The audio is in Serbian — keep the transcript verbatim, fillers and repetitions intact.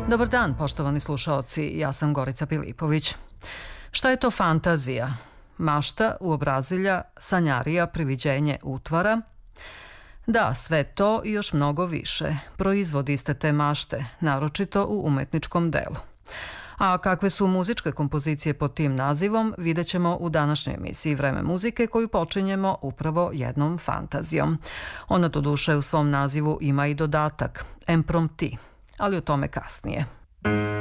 Dobar dan, poštovani slušaoci, ja sam Gorica Pilipović. Šta je to fantazija? Mašta, uobrazilja, sanjarija, priviđenje, utvara? Da, sve to i još mnogo više. Proizvodi ste te mašte, naročito u umetničkom delu. A kakve su muzičke kompozicije pod tim nazivom, vidjet ćemo u današnjoj emisiji Vreme muzike koju počinjemo upravo jednom fantazijom. Ona do duše u svom nazivu ima i dodatak, imprompti, ali o tome kasnije.